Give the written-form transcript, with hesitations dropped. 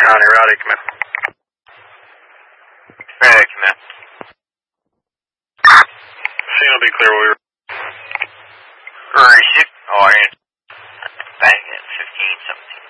County, Rowdy, come in. Rowdy, come in. Scene will be clear, we were... Where is it? Oh, I ain't. Bang it, 15-17.